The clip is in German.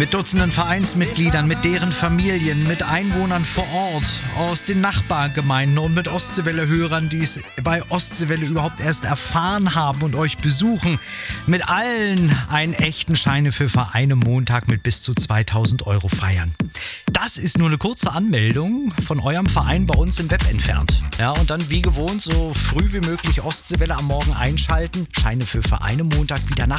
Mit Dutzenden Vereinsmitgliedern, mit deren Familien, mit Einwohnern vor Ort, aus den Nachbargemeinden und mit Ostseewelle-Hörern, die es bei Ostseewelle überhaupt erst erfahren haben und euch besuchen. Mit allen einen echten Scheine für Vereine Montag mit bis zu 2.000 € feiern. Das ist nur eine kurze Anmeldung von eurem Verein bei uns im Web entfernt. Ja, und dann wie gewohnt so früh wie möglich Ostseewelle am Morgen einschalten. Scheine für Vereine Montag wieder nach